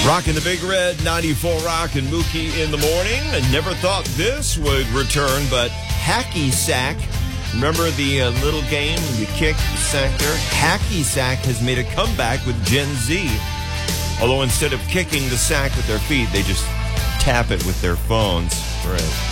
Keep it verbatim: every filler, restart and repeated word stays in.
Rocking the Big Red, ninety-four Rock and Mookie in the morning. I never thought this would return, but Hacky Sack. Remember the uh, little game you kick the sack there? Hacky Sack has made a comeback with Gen Z. Although instead of kicking the sack with their feet, they just tap it with their phones. Right.